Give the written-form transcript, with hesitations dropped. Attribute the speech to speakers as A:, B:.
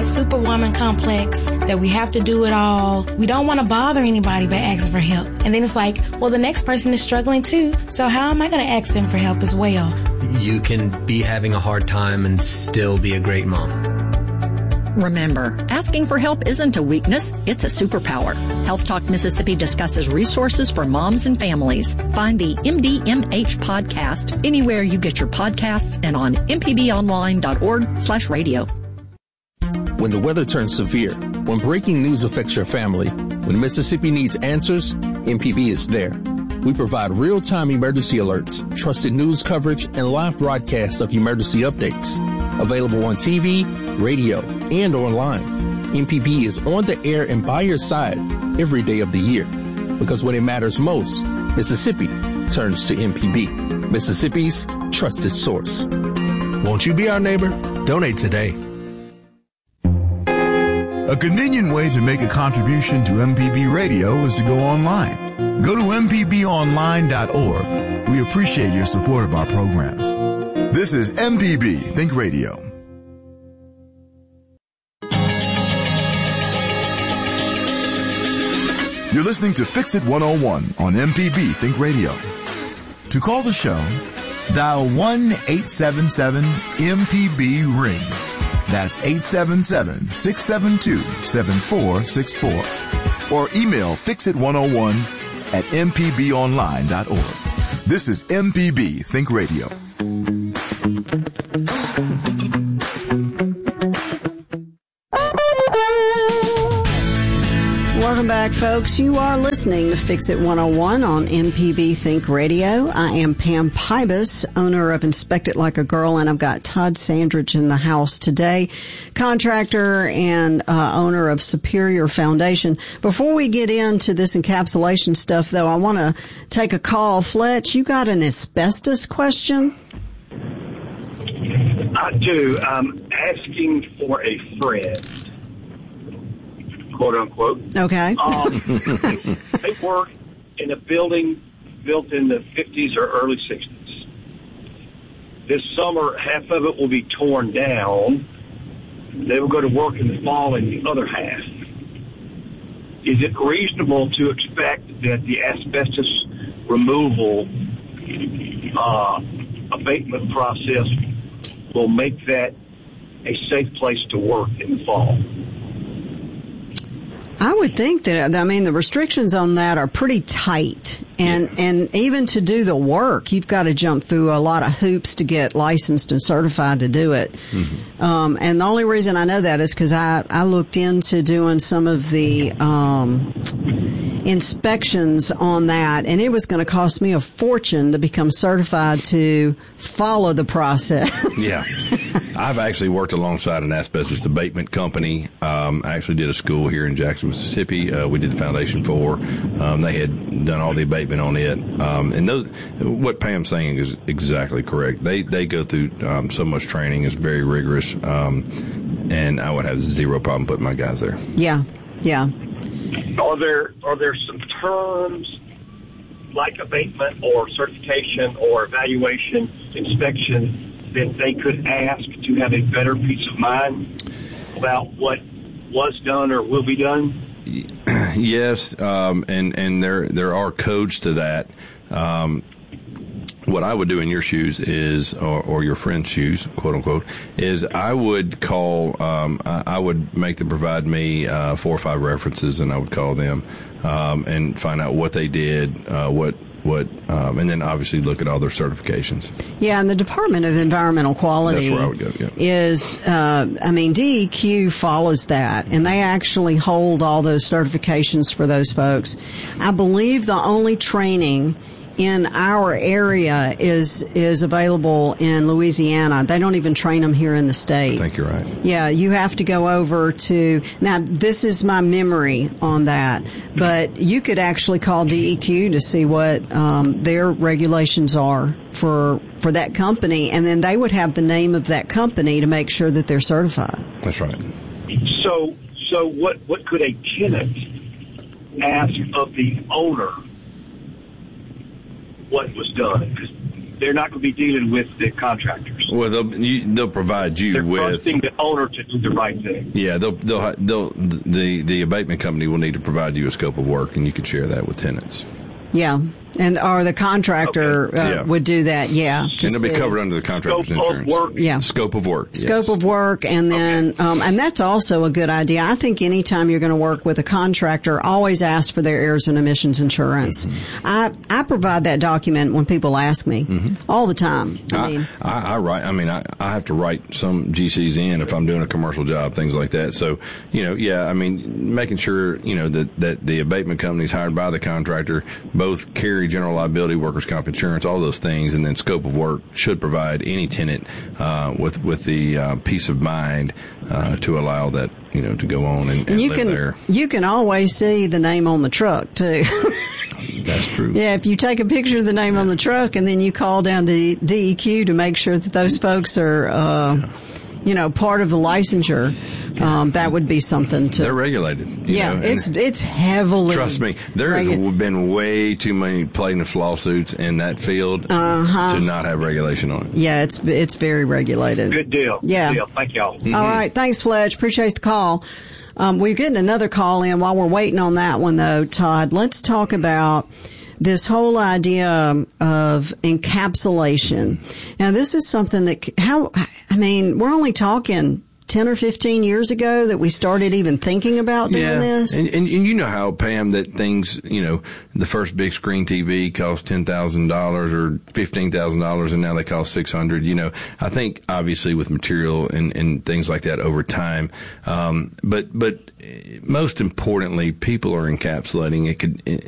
A: superwoman complex that we have to do it all. We don't want to bother anybody by asking for help. And then it's like, well, the next person is struggling too, so how am I going to ask them for help as well?
B: You can be having a hard time and still be a great mom.
C: Remember, asking for help isn't a weakness, it's a superpower. Health Talk Mississippi discusses resources for moms and families. Find the MDMH podcast anywhere you get your podcasts and on mpbonline.org/radio.
D: When the weather turns severe, when breaking news affects your family, when Mississippi needs answers, MPB is there. We provide real-time emergency alerts, trusted news coverage, and live broadcasts of emergency updates. Available on TV, radio, and online. MPB is on the air and by your side every day of the year. Because when it matters most, Mississippi turns to MPB, Mississippi's trusted source.
B: Won't you be our neighbor? Donate today.
E: A convenient way to make a contribution to MPB Radio is to go online. Go to mpbonline.org. We appreciate your support of our programs. This is MPB Think Radio. You're listening to Fix It 101 on MPB Think Radio. To call the show, dial 1-877-MPB-RING. That's 877-672-7464. Or email fixit101@mpbonline.org. This is MPB Think Radio.
F: Welcome back, folks. You are listening to Fix It 101 on MPB Think Radio. I am Pam Pybus, owner of Inspect It Like a Girl, and I've got Todd Sandridge in the house today, contractor and owner of Superior Foundation. Before we get into this encapsulation stuff, though, I want to take a call. Fletch, you got an asbestos question?
G: I do. I'm asking for a friend, quote unquote.
F: Okay.
G: They work in a building built in the 50s or early 60s. This summer, half of it will be torn down. They will go to work in the fall in the other half. Is it reasonable to expect that the asbestos removal abatement process will make that a safe place to work in the fall?
F: I would think that, I mean, the restrictions on that are pretty tight. And even to do the work, you've got to jump through a lot of hoops to get licensed and certified to do it. Mm-hmm. And the only reason I know that is because I looked into doing some of the inspections on that, and it was going to cost me a fortune to become certified to follow the process.
H: Yeah. I've actually worked alongside an asbestos abatement company. I actually did a school here in Jackson, Mississippi. We did the foundation for. They had done all the abatement on it. And those, what Pam's saying is exactly correct. They go through so much training. It's very rigorous. And I would have zero problem putting my guys there.
F: Yeah. Yeah.
G: Are there some terms like abatement or certification or evaluation, inspection that they could ask to have a better peace of mind about what was done or will be done?
H: Yes, and there are codes to that. What I would do in your shoes is, or your friend's shoes, quote unquote, is I would call, I would make them provide me 4 or 5 references, and I would call them and find out what they did, and then obviously look at all their certifications. Yeah,
F: and the Department of Environmental Quality
H: That's where I would go, yeah.
F: is, DEQ follows that, and they actually hold all those certifications for those folks. I believe the only training in our area is available in Louisiana. They don't even train them here in the state.
H: I think you're right.
F: Yeah, you have to go over to, now this is my memory on that, but you could actually call DEQ to see what their regulations are for that company, and then they would have the name of that company to make sure that they're certified.
H: That's right.
G: So what could a tenant ask of the owner what was done? Because they're not going to be dealing with the contractors.
H: Well, they'll provide you
G: they're
H: with
G: trusting the owner to do the right thing.
H: Yeah, the abatement company will need to provide you a scope of work, and you can share that with tenants.
F: Yeah. Or the contractor would do that, yeah.
H: And it'll be covered under the contractor's insurance.
G: Scope of work.
F: Yeah.
H: Scope of work.
F: Scope of work, and then, and that's also a good idea. I think anytime you're going to work with a contractor, always ask for their errors and omissions insurance. Mm-hmm. I provide that document when people ask me all the time.
H: I have to write some GCs in if I'm doing a commercial job, things like that. So, making sure, that the abatement companies hired by the contractor both carry general liability, workers' comp insurance, all those things, and then scope of work should provide any tenant with the peace of mind to allow that to go on and live there.
F: You can always see the name on the truck too.
H: That's true.
F: Yeah, if you take a picture of the name on the truck and then you call down to DEQ to make sure that those folks are part of the licensure. That would be something to.
H: They're regulated.
F: It's heavily.
H: Trust me, there has been way too many plaintiffs' lawsuits in that field to not have regulation on it.
F: Yeah, it's very regulated.
G: Good deal.
F: Yeah.
G: Good deal. Thank y'all.
F: Mm-hmm. All right. Thanks, Fletch. Appreciate the call. We're getting another call in. While we're waiting on that one, though, Todd, let's talk about this whole idea of encapsulation. Now, this is something that, we're only talking 10 or 15 years ago that we started even thinking about doing this.
H: And you know how, Pam, that things, the first big screen TV cost $10,000 or $15,000 and now they cost $600. I think obviously with material and things like that over time. But most importantly, people are encapsulating.